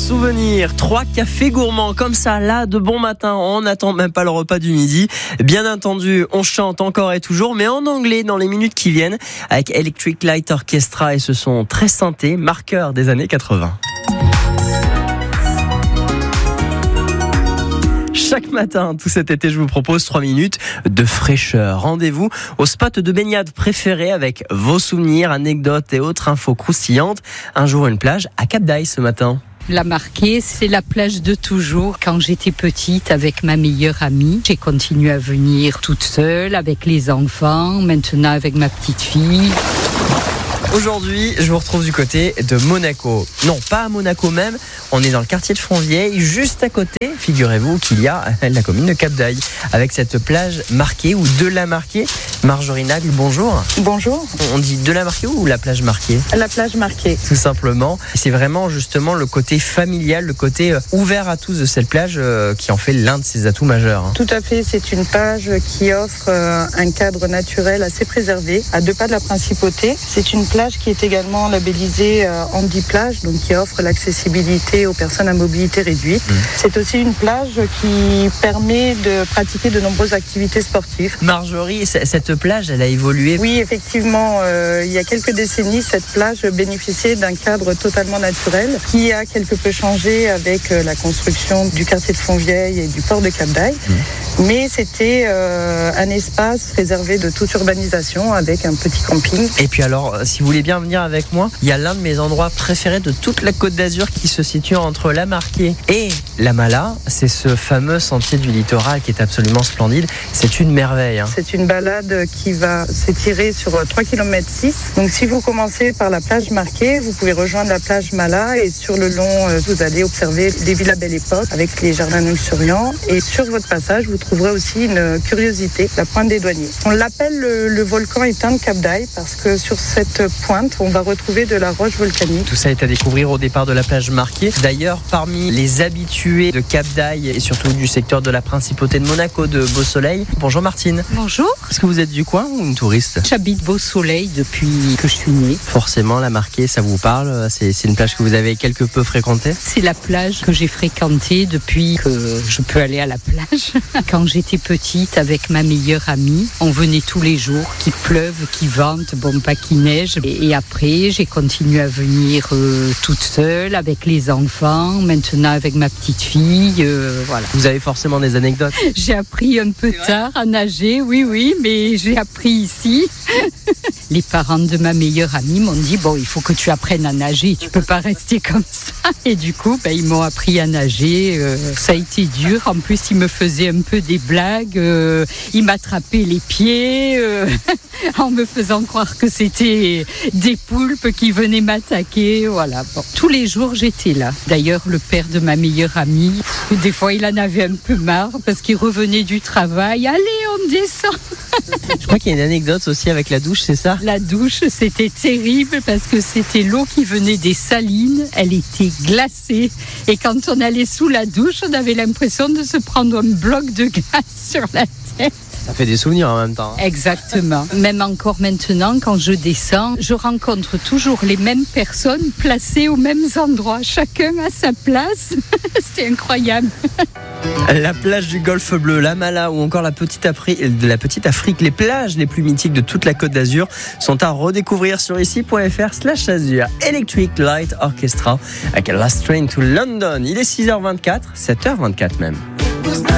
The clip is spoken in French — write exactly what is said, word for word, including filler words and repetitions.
souvenirs, trois cafés gourmands comme ça, là, de bon matin, on n'attend même pas le repas du midi. Bien entendu, on chante encore et toujours, mais en anglais dans les minutes qui viennent, avec Electric Light Orchestra et ce son très synthé, marqueur des années quatre-vingts. Chaque matin, tout cet été, je vous propose trois minutes de fraîcheur. Rendez-vous au spot de baignade préféré avec vos souvenirs, anecdotes et autres infos croustillantes. Un jour, une plage à Cap d'Aille ce matin. La Marquée, c'est la plage de toujours. Quand j'étais petite, avec ma meilleure amie, j'ai continué à venir toute seule, avec les enfants, maintenant avec ma petite fille. Aujourd'hui, je vous retrouve du côté de Monaco. Non, pas à Monaco même, on est dans le quartier de Fontvieille, juste à côté, figurez-vous qu'il y a la commune de Cap d'Aille, avec cette plage marquée ou de la marquée. Marjorie Nagle, bonjour. Bonjour. On dit de la marquée ou la plage marquée ? La plage marquée. Tout simplement. C'est vraiment justement le côté familial, le côté ouvert à tous de cette plage qui en fait l'un de ses atouts majeurs. Tout à fait, c'est une plage qui offre un cadre naturel assez préservé, à deux pas de la principauté. C'est une plage qui est également labellisée euh, Handiplage, donc qui offre l'accessibilité aux personnes à mobilité réduite. Mmh. C'est aussi une plage qui permet de pratiquer de nombreuses activités sportives. Marjorie, cette plage, elle a évolué ? Oui, effectivement, euh, il y a quelques décennies, cette plage bénéficiait d'un cadre totalement naturel qui a quelque peu changé avec euh, la construction du quartier de Fontvieille et du port de Cap d'Aille. Mmh. Mais c'était euh, un espace réservé de toute urbanisation avec un petit camping. Et puis alors, si vous voulez bien venir avec moi, il y a l'un de mes endroits préférés de toute la Côte d'Azur qui se situe entre la Marquée et la Mala. C'est ce fameux sentier du littoral qui est absolument splendide. C'est une merveille. Hein. C'est une balade qui va s'étirer sur trois virgule six kilomètres. Donc si vous commencez par la plage Marquée, vous pouvez rejoindre la plage Mala et sur le long, vous allez observer les villas Belle Époque avec les jardins luxuriants. Et sur votre passage, vous trouverez aussi une curiosité, la pointe des douaniers. On l'appelle le, le volcan éteint de Cap d'Aille parce que sur cette pointe, on va retrouver de la roche volcanique. Tout ça est à découvrir au départ de la plage Marquée. D'ailleurs, parmi les habitués de Cap d'Aille et surtout du secteur de la principauté de Monaco, de Beau Soleil. Bonjour Martine. Bonjour. Est-ce que vous êtes du coin ou une touriste ? J'habite Beau Soleil depuis que je suis née. Forcément, la Marquée, ça vous parle ? C'est, c'est une plage que vous avez quelque peu fréquentée ? C'est la plage que j'ai fréquentée depuis que je peux aller à la plage. Quand j'étais petite, avec ma meilleure amie, on venait tous les jours, qu'il pleuve, qu'il vente, bon pas qu'il neige. Et, et après, j'ai continué à venir euh, toute seule, avec les enfants, maintenant avec ma petite fille, euh, voilà. Vous avez forcément des anecdotes ? J'ai appris un peu tard à nager, oui, oui, mais j'ai appris ici. Les parents de ma meilleure amie m'ont dit, bon, il faut que tu apprennes à nager, tu peux pas rester comme ça. Et du coup, ben, ils m'ont appris à nager, euh, ça a été dur. En plus, ils me faisaient un peu des blagues, euh, ils m'attrapaient les pieds, euh, en me faisant croire que c'était des poulpes qui venaient m'attaquer, voilà. Bon, tous les jours, j'étais là. D'ailleurs, le père de ma meilleure amie, des fois, il en avait un peu marre parce qu'il revenait du travail. Allez, on descend. Je crois qu'il y a une anecdote aussi avec la douche, c'est ça ? La douche, c'était terrible parce que c'était l'eau qui venait des salines. Elle était glacée. Et quand on allait sous la douche, on avait l'impression de se prendre un bloc de glace sur la tête. Ça fait des souvenirs en même temps. Hein. Exactement. Même encore maintenant, quand je descends, je rencontre toujours les mêmes personnes placées aux mêmes endroits. Chacun à sa place. C'est incroyable. La plage du Golfe Bleu, la Mala ou encore la petite, Afri- de la petite Afrique, les plages les plus mythiques de toute la Côte d'Azur sont à redécouvrir sur ici.fr slash Azur. Electric Light Orchestra avec Last Train to London. Il est six heures vingt-quatre, sept heures vingt-quatre même.